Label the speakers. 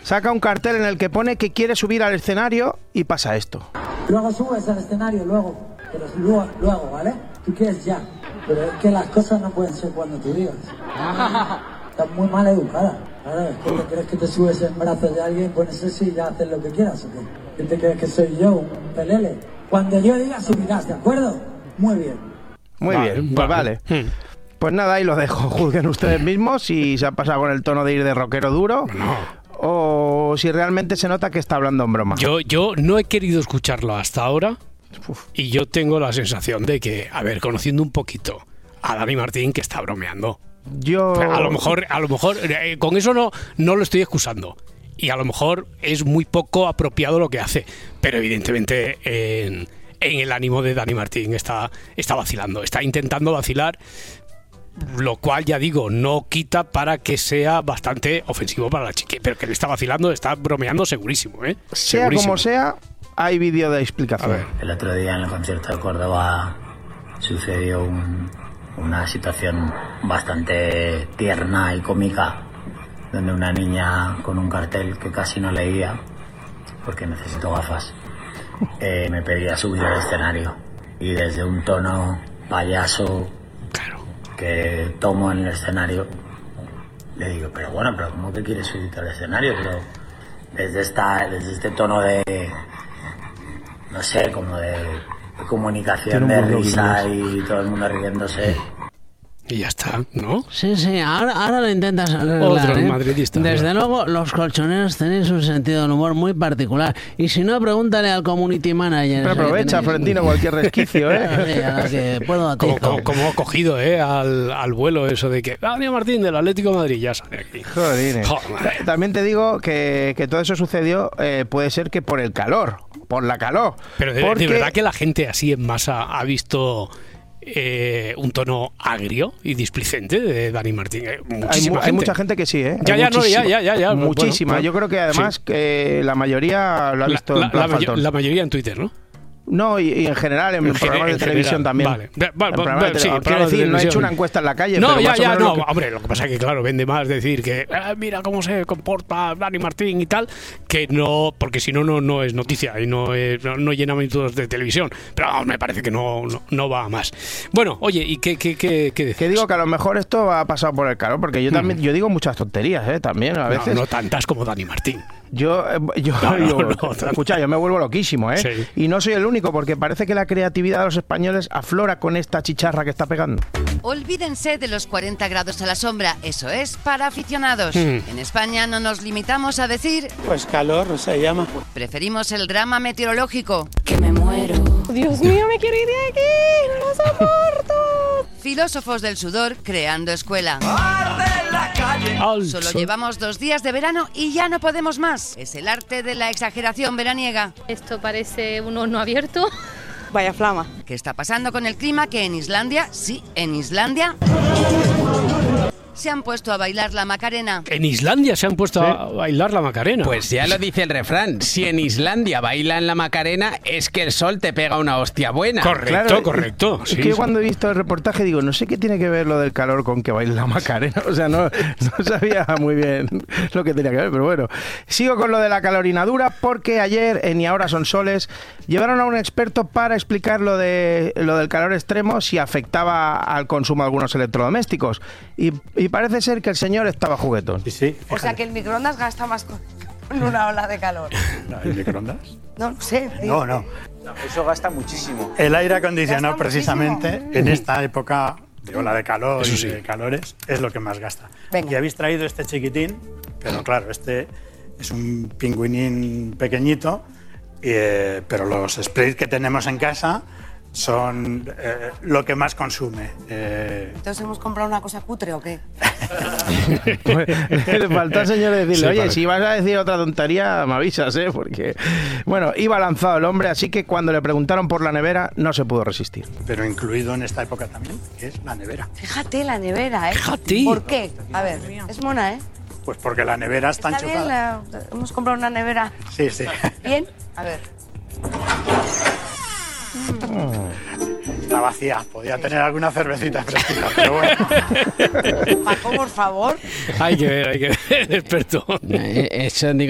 Speaker 1: saca un cartel en el que pone que quiere subir al escenario y pasa esto.
Speaker 2: Luego subes al escenario, pero luego, ¿vale? Tú quieres ya, pero es que las cosas no pueden ser cuando tú digas. Estás muy mal educada. Claro, es que te crees que te subes en brazos de alguien, pones eso y ya haces lo que quieras, ¿o qué? ¿Qué te crees que soy yo, un pelele? Cuando yo diga subirás, ¿de acuerdo? Muy bien.
Speaker 1: Muy bien, pues vale. Pues nada, ahí lo dejo. Juzguen ustedes mismos si se ha pasado con el tono de ir de rockero duro o si realmente se nota que está hablando en broma.
Speaker 3: Yo no he querido escucharlo hasta ahora y yo tengo la sensación de que, a ver, conociendo un poquito a Dani Martín, que está bromeando. A lo mejor con eso no lo estoy excusando. Y a lo mejor es muy poco apropiado lo que hace. Pero evidentemente en el ánimo de Dani Martín está vacilando. Está intentando vacilar, lo cual, ya digo, no quita para que sea bastante ofensivo para la chica. Pero que le está vacilando, está bromeando segurísimo, ¿eh?
Speaker 1: Sea
Speaker 3: Segurísimo.
Speaker 1: como sea, hay vídeo de explicación.
Speaker 4: El otro día en el concierto de Córdoba sucedió una situación bastante tierna y cómica, donde una niña con un cartel que casi no leía, porque necesito gafas, me pedía subir al escenario. Y desde un tono payaso que tomo en el escenario, le digo, pero ¿cómo que quieres subirte al escenario? Pero desde este tono de, no sé, como de comunicación, de risa y todo el mundo riéndose.
Speaker 3: Y ya está, ¿no?
Speaker 5: Sí, ahora lo intentas arreglar,
Speaker 3: Otro madridista.
Speaker 5: Desde luego, los colchoneros tenéis un sentido del humor muy particular. Y si no, pregúntale al community manager.
Speaker 1: Pero aprovecha, Florentino, cualquier resquicio, ¿eh?
Speaker 5: Sí, a la que puedo
Speaker 3: como ha cogido, al vuelo eso de que Dani Martín del Atlético de Madrid ya sale aquí.
Speaker 1: Joder. También te digo que todo eso sucedió, puede ser que por el calor, por la calor.
Speaker 3: Pero de verdad que la gente así en masa ha visto un tono agrio y displicente de Dani Martín.
Speaker 1: Hay mucha gente que sí, ¿eh?
Speaker 3: Ya.
Speaker 1: Muchísima.
Speaker 3: Bueno,
Speaker 1: yo creo que además
Speaker 3: sí.
Speaker 1: que la mayoría lo ha visto en plan faltón.
Speaker 3: La mayoría en Twitter, ¿no?
Speaker 1: No, y en general, en programas de televisión también.
Speaker 3: Vale.
Speaker 1: Quiero decir, no he hecho una encuesta en la calle.
Speaker 3: No,
Speaker 1: pero
Speaker 3: hombre, lo que pasa es que, claro, vende más decir que mira cómo se comporta Dani Martín y tal, que no, porque si no es noticia y no llena minutos de televisión. Pero vamos, me parece que no va a más. Bueno, oye, ¿y qué decís?
Speaker 1: Que digo que a lo mejor esto ha pasado por el calor, porque yo también yo digo muchas tonterías, también a veces.
Speaker 3: No tantas como Dani Martín.
Speaker 1: Escucha, yo me vuelvo loquísimo,
Speaker 3: Sí.
Speaker 1: Y no soy el único, porque parece que la creatividad de los españoles aflora con esta chicharra que está pegando.
Speaker 6: Olvídense de los 40 grados a la sombra, eso es para aficionados. En España no nos limitamos a decir...
Speaker 7: Pues calor se llama.
Speaker 6: Preferimos el drama meteorológico.
Speaker 8: Que me muero.
Speaker 9: Dios mío, me quiero ir de aquí, no lo soporto.
Speaker 6: Filósofos del sudor creando escuela. Solo llevamos 2 días de verano y ya no podemos más. Es el arte de la exageración veraniega.
Speaker 9: Esto parece un horno abierto.
Speaker 8: Vaya flama.
Speaker 6: ¿Qué está pasando con el clima? Que en Islandia, sí, en Islandia, se han puesto a bailar la Macarena.
Speaker 3: En Islandia se han puesto a bailar la Macarena.
Speaker 10: Pues ya lo dice el refrán. Si en Islandia bailan la Macarena, es que el sol te pega una hostia buena.
Speaker 3: Correcto.
Speaker 1: Es que yo cuando he visto el reportaje digo, no sé qué tiene que ver lo del calor con que bailen la Macarena. O sea, no sabía muy bien lo que tenía que ver, pero bueno. Sigo con lo de la calorinadura, porque ayer en Y Ahora Son Soles llevaron a un experto para explicar lo del calor extremo, si afectaba al consumo de algunos electrodomésticos. Y parece ser que el señor estaba juguetón.
Speaker 7: Sí.
Speaker 8: O sea que el microondas gasta más con una ola de calor.
Speaker 7: ¿El microondas?
Speaker 8: No sé.
Speaker 7: No.
Speaker 11: Eso gasta muchísimo.
Speaker 7: El aire acondicionado,
Speaker 8: Gasta
Speaker 7: precisamente,
Speaker 8: muchísimo.
Speaker 7: en esta época de ola de calor
Speaker 3: Eso
Speaker 7: y
Speaker 3: sí.
Speaker 7: de calores, es lo que más gasta.
Speaker 8: Venga.
Speaker 7: Y habéis traído este chiquitín, pero claro, este es un pingüinín pequeñito, pero los sprays que tenemos en casa son lo que más consume.
Speaker 8: Entonces, ¿hemos comprado una cosa cutre o qué?
Speaker 1: Le faltó al señor decirle,
Speaker 3: Sí,
Speaker 1: oye,
Speaker 3: parece.
Speaker 1: si vas a decir otra tontería, me avisas, porque... Bueno, iba lanzado el hombre, así que cuando le preguntaron por la nevera, no se pudo resistir.
Speaker 7: Pero incluido en esta época también, que es la nevera.
Speaker 8: Fíjate la nevera, ¿eh?
Speaker 3: Fíjate.
Speaker 8: ¿Por qué? A ver, es mona, ¿eh?
Speaker 7: Pues porque la nevera está
Speaker 8: Está bien,
Speaker 7: enchufada.
Speaker 8: hemos comprado una nevera.
Speaker 7: Sí.
Speaker 8: ¿Bien? A ver.
Speaker 7: Está vacía, podía tener alguna cervecita fresquita, pero bueno.
Speaker 8: Paco, por favor.
Speaker 3: Hay que ver, experto.
Speaker 5: Eso